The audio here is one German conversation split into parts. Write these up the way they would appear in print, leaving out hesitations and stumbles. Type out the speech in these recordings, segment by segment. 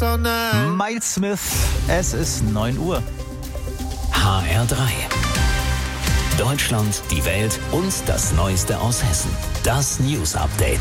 Miles Smith, es ist 9 Uhr. HR3. Deutschland, die Welt und das Neueste aus Hessen. Das News Update.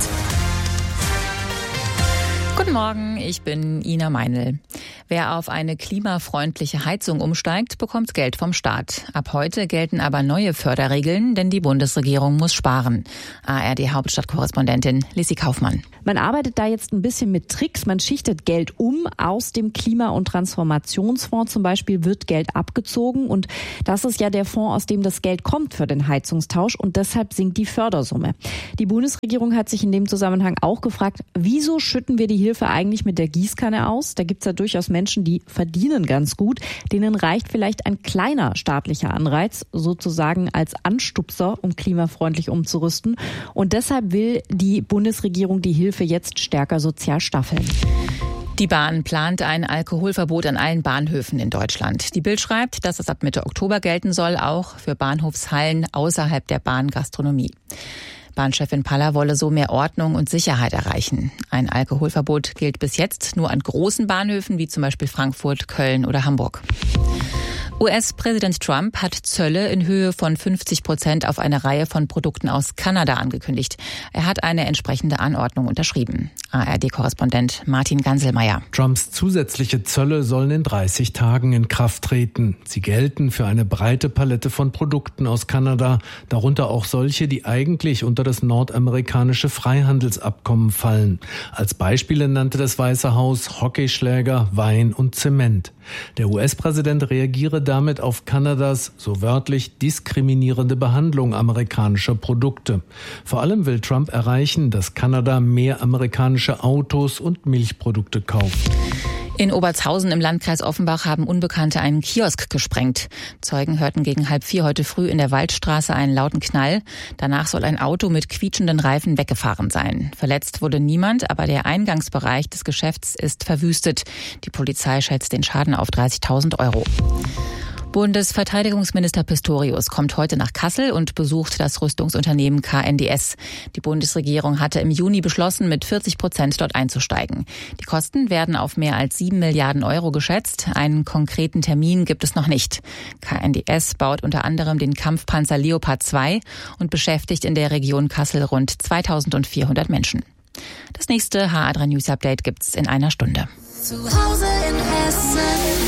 Guten Morgen, ich bin Ina Meinl. Wer auf eine klimafreundliche Heizung umsteigt, bekommt Geld vom Staat. Ab heute gelten aber neue Förderregeln, denn die Bundesregierung muss sparen. ARD-Hauptstadtkorrespondentin Lissi Kaufmann. Man arbeitet da jetzt ein bisschen mit Tricks. Man schichtet Geld um. Aus dem Klima- und Transformationsfonds zum Beispiel wird Geld abgezogen. Und das ist ja der Fonds, aus dem das Geld kommt für den Heizungstausch. Und deshalb sinkt die Fördersumme. Die Bundesregierung hat sich in dem Zusammenhang auch gefragt, wieso schütten wir die Hilfe eigentlich mit der Gießkanne aus? Da gibt's ja durchaus Menschen, die verdienen ganz gut. Denen reicht vielleicht ein kleiner staatlicher Anreiz, sozusagen als Anstupser, um klimafreundlich umzurüsten. Und deshalb will die Bundesregierung die Hilfe jetzt stärker sozial staffeln. Die Bahn plant ein Alkoholverbot an allen Bahnhöfen in Deutschland. Die Bild schreibt, dass es ab Mitte Oktober gelten soll, auch für Bahnhofshallen außerhalb der Bahngastronomie. Bahnchefin Paller wolle so mehr Ordnung und Sicherheit erreichen. Ein Alkoholverbot gilt bis jetzt nur an großen Bahnhöfen wie zum Beispiel Frankfurt, Köln oder Hamburg. US-Präsident Trump hat Zölle in Höhe von 50% auf eine Reihe von Produkten aus Kanada angekündigt. Er hat eine entsprechende Anordnung unterschrieben. ARD-Korrespondent Martin Ganselmeier. Trumps zusätzliche Zölle sollen in 30 Tagen in Kraft treten. Sie gelten für eine breite Palette von Produkten aus Kanada, darunter auch solche, die eigentlich unter das nordamerikanische Freihandelsabkommen fallen. Als Beispiele nannte das Weiße Haus Hockeyschläger, Wein und Zement. Der US-Präsident reagiere damit auf Kanadas, so wörtlich, diskriminierende Behandlung amerikanischer Produkte. Vor allem will Trump erreichen, dass Kanada mehr amerikanische Autos und Milchprodukte kauft. In Obertshausen im Landkreis Offenbach haben Unbekannte einen Kiosk gesprengt. Zeugen hörten gegen 3:30 heute früh in der Waldstraße einen lauten Knall. Danach soll ein Auto mit quietschenden Reifen weggefahren sein. Verletzt wurde niemand, aber der Eingangsbereich des Geschäfts ist verwüstet. Die Polizei schätzt den Schaden auf 30.000 €. Bundesverteidigungsminister Pistorius kommt heute nach Kassel und besucht das Rüstungsunternehmen KNDS. Die Bundesregierung hatte im Juni beschlossen, mit 40% dort einzusteigen. Die Kosten werden auf mehr als 7 Milliarden € geschätzt. Einen konkreten Termin gibt es noch nicht. KNDS baut unter anderem den Kampfpanzer Leopard 2 und beschäftigt in der Region Kassel rund 2.400 Menschen. Das nächste HR3 News Update gibt's in einer Stunde. Zu Hause in Hessen.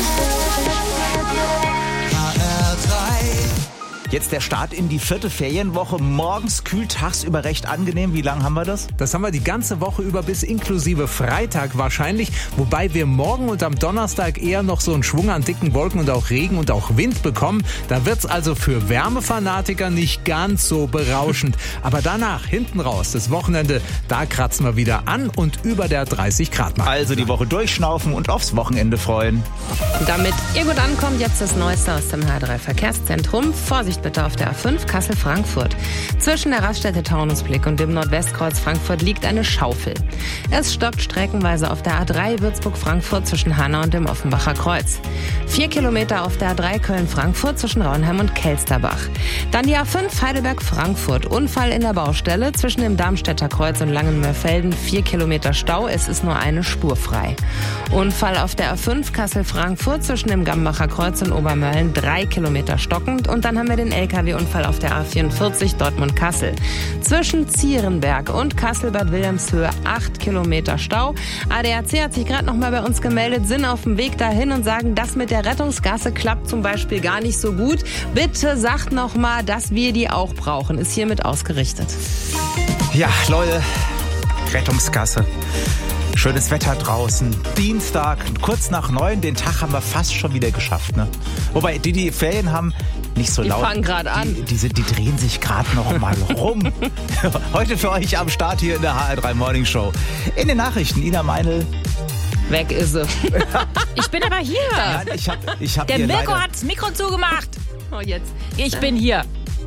Jetzt der Start in die 4. Ferienwoche. Morgens kühl, tagsüber recht angenehm. Wie lange haben wir das? Das haben wir die ganze Woche über bis inklusive Freitag wahrscheinlich. Wobei wir morgen und am Donnerstag eher noch so einen Schwung an dicken Wolken und auch Regen und auch Wind bekommen. Da wird's also für Wärmefanatiker nicht ganz so berauschend. Aber danach, hinten raus, das Wochenende, da kratzen wir wieder an und über der 30-Grad-Marke. Also die Woche durchschnaufen und aufs Wochenende freuen. Damit ihr gut ankommt, jetzt das Neueste aus dem H3 Verkehrszentrum. Vorsicht bitte auf der A5 Kassel-Frankfurt. Zwischen der Raststätte Taunusblick und dem Nordwestkreuz Frankfurt liegt eine Schaufel. Es stockt streckenweise auf der A3 Würzburg-Frankfurt zwischen Hanau und dem Offenbacher Kreuz. 4 Kilometer auf der A3 Köln-Frankfurt zwischen Raunheim und Kelsterbach. Dann die A5 Heidelberg-Frankfurt. Unfall in der Baustelle zwischen dem Darmstädter Kreuz und Langenmörfelden. 4 Kilometer Stau. Es ist nur eine Spur frei. Unfall auf der A5 Kassel-Frankfurt zwischen dem Gambacher Kreuz und Obermölln. 3 Kilometer stockend. Und dann haben wir den LKW-Unfall auf der A44 Dortmund-Kassel. Zwischen Zierenberg und Kassel-Bad Wilhelmshöhe 8 Kilometer Stau. ADAC hat sich gerade noch mal bei uns gemeldet, sind auf dem Weg dahin und sagen, das mit der Rettungsgasse klappt zum Beispiel gar nicht so gut. Bitte sagt noch mal, dass wir die auch brauchen. Ist hiermit ausgerichtet. Ja, Leute, Rettungsgasse. Schönes Wetter draußen. Dienstag, kurz nach 9. Den Tag haben wir fast schon wieder geschafft. Ne? Wobei, die Ferien haben, nicht so laut. Die fangen gerade an. Die drehen sich gerade noch mal rum. Heute für euch am Start hier in der HR3 Morning Show. In den Nachrichten, Ina Meinl. Weg ist sie. Ich bin aber hier. Nein, ich hab Der hier Mirko leider... hat das Mikro zugemacht. Oh, jetzt. Ich bin hier.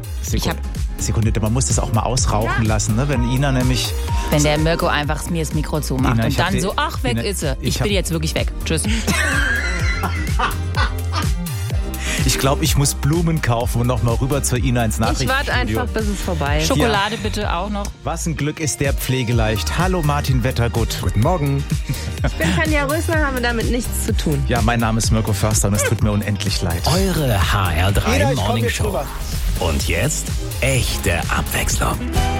Sekunde, man muss das auch mal ausrauchen lassen, ne? Wenn Ina nämlich... Wenn der Mirko einfach mir das Mikro zumacht Ina, und dann so, ach, weg ist sie. Ich bin jetzt wirklich weg. Tschüss. Ich glaube, ich muss Blumen kaufen und nochmal rüber zur Ina ins Nachrichtenstudio. Ich warte einfach, bis es vorbei ist. Schokolade bitte auch noch. Was ein Glück ist der pflegeleicht. Hallo Martin Wettergut. Guten Morgen. Ich bin Tanja Rösler, habe damit nichts zu tun. Ja, mein Name ist Mirko Förster und es tut mir unendlich leid. Eure HR3 Ina, ich komm Morning jetzt Show. rüber. Und jetzt echte Abwechslung.